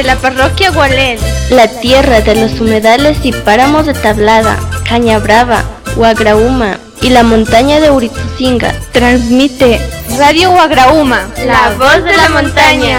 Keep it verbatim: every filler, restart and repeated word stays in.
de la parroquia Gualén, la tierra de los humedales y páramos de Tablada, Cañabrava, Huagrauma y la montaña de Urituzinga. transmite Radio Huagrauma, la voz de la montaña.